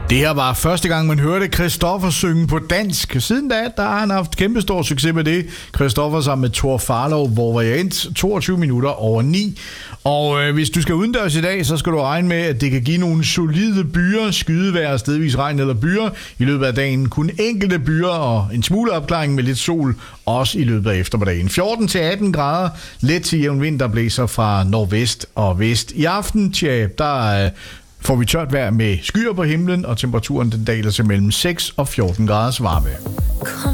Det her var første gang, man hørte Christoffer synge på dansk. Siden da, der har han haft kæmpestor succes med det. Christoffer sammen med Thor Farlov, hvor var jeg endt 22 minutter over 9. Og hvis du skal udendørs i dag, så skal du regne med, at det kan give nogle solide byer, skydevejr, stedvis regn eller byer i løbet af dagen. Kun enkelte byer og en smule opklaring med lidt sol, også i løbet af eftermiddagen. 14-18 grader, let til jævn vind, der blæser fra nordvest og vest. I aften, der får vi tørt vejr med skyer på himlen, og temperaturen den daler til mellem 6 og 14 graders varme.